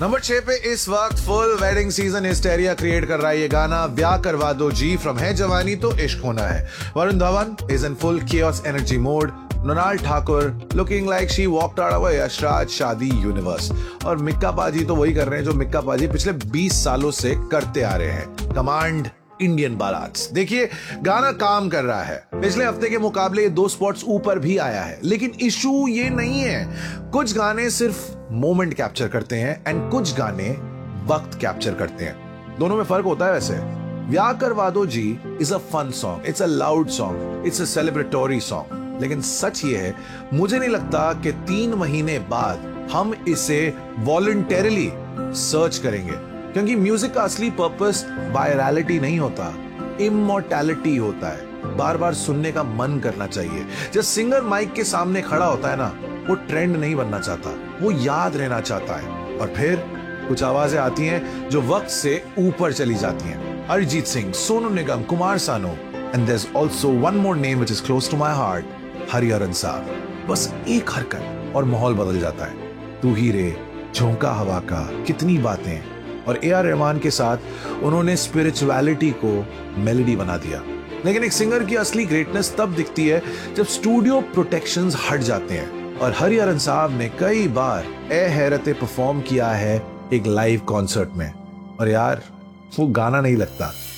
Number 6 पे इस वक्त full wedding season hysteria create कर रहा है ये गाना ब्याह करवा दो जी फ्रॉम है जवानी तो इश्क होना है। Varun Dhawan is in full chaos energy mode. Mrinal Thakur looking like she walked out of Yashraj शादी यूनिवर्स। और मिक्का पाजी तो वही कर रहे हैं जो मिक्का पाजी पिछले 20 सालों से करते आ रहे हैं, कमांड इंडियन बारात्स। देखिए गाना काम कर रहा है, पिछले हफ्ते के मुकाबले ये 2 स्पॉट्स ऊपर भी आया है, लेकिन इशू ये नहीं है। कुछ गाने सिर्फ मोमेंट कैप्चर करते हैं एंड कुछ गाने वक्त कैप्चर करते हैं। दोनों में फर्क होता है। वैसे ब्याह करवा दो जी is a fun song, it's a loud song, it's a celebratory song. लेकिन सच ये है, मुझे नहीं लगता कि 3 महीने बाद हम इसे वॉलंटरीली सर्च करेंगे, क्योंकि म्यूजिक का असली पर्पस वायरलिटी नहीं होता, इमॉर्टैलिटी होता है। बार बार सुनने का मन करना चाहिए। जब सिंगर माइक के सामने खड़ा होता है ना, वो ट्रेंड नहीं बनना चाहता, वो याद रहना चाहता है। और फिर कुछ आवाजें आती हैं जो वक्त से ऊपर चली जाती हैं। Arijit Singh, Sonu Nigam, Kumar Sanu, and there is also one more name which is close to my heart, Hariharan साहब। बस एक हरकत और माहौल बदल जाता है। तू ही रे, झोंका हवा का, कितनी बातें। और ए आर रहमान के साथ उन्होंने स्पिरिचुअलिटी को मेलोडी बना दिया। लेकिन एक सिंगर की असली ग्रेटनेस तब दिखती है जब स्टूडियो प्रोटेक्शंस हट जाते हैं। और हरिहरन साहब ने कई बार ए हैरते परफॉर्म किया है एक लाइव कॉन्सर्ट में, और यार वो गाना नहीं लगता,